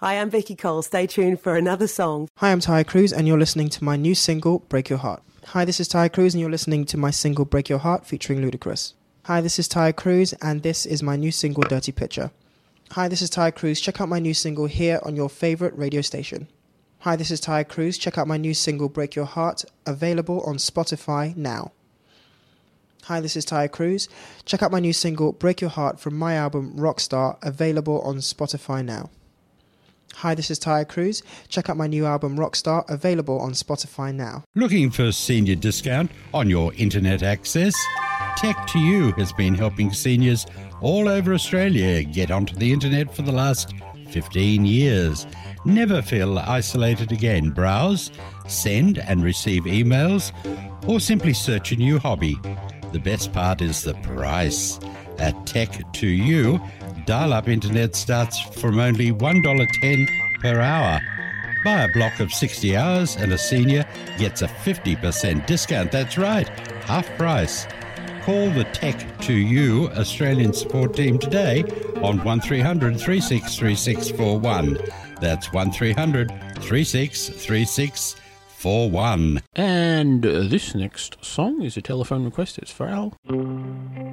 Hi, I'm Vicky Cole. Stay tuned for another song. Hi, I'm Ty Cruz, and you're listening to my new single, Break Your Heart. Hi, this is Ty Cruz, and you're listening to my single, Break Your Heart, featuring Ludacris. Hi, this is Ty Cruz, and this is my new single, Dirty Picture. Hi, this is Ty Cruz. Check out my new single here on your favorite radio station. Hi, this is Ty Cruz. Check out my new single, Break Your Heart, available on Spotify now. Hi, this is Ty Cruz. Check out my new single, Break Your Heart, from my album, Rockstar, available on Spotify now. Hi, this is Ty Cruz. Check out my new album, Rockstar, available on Spotify now. Looking for a senior discount on your internet access? Tech2U has been helping seniors all over Australia get onto the internet for the last 15 years. Never feel isolated again. Browse, send and receive emails, or simply search a new hobby. The best part is the price. At Tech2U, dial-up internet starts from only $1.10 per hour. Buy a block of 60 hours and a senior gets a 50% discount. That's right, half price. Call the Tech2U Australian support team today on 1300 363641. That's 1300 363641. And this next song is a telephone request. It's for Al.